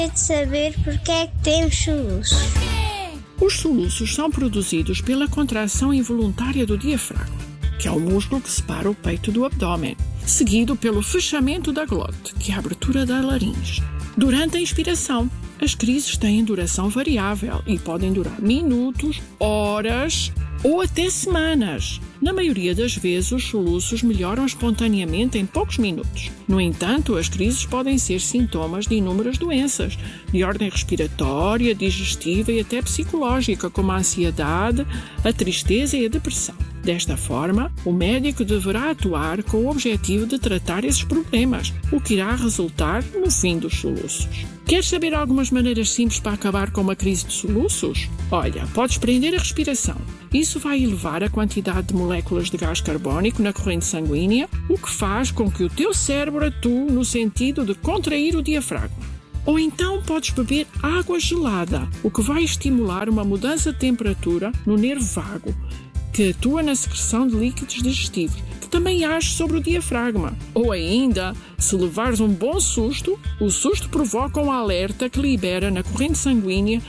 de saber porque é que temos soluços. Os soluços são produzidos pela contração involuntária do diafragma, que é o músculo que separa o peito do abdômen, seguido pelo fechamento da glote, que é a abertura da laringe. Durante a inspiração, as crises têm duração variável e podem durar minutos, horas ou até semanas. Na maioria das vezes, os soluços melhoram espontaneamente em poucos minutos. No entanto, as crises podem ser sintomas de inúmeras doenças, de ordem respiratória, digestiva e até psicológica, como a ansiedade, a tristeza e a depressão. Desta forma, o médico deverá atuar com o objetivo de tratar esses problemas, o que irá resultar no fim dos soluços. Queres saber algumas maneiras simples para acabar com uma crise de soluços? Olha, podes prender a respiração. Isso vai elevar a quantidade de moléculas de gás carbónico na corrente sanguínea, o que faz com que o teu cérebro atue no sentido de contrair o diafragma. Ou então podes beber água gelada, o que vai estimular uma mudança de temperatura no nervo vago, que atua na secreção de líquidos digestivos, que também age sobre o diafragma. Ou ainda, se levares um bom susto, o susto provoca um alerta que libera na corrente sanguínea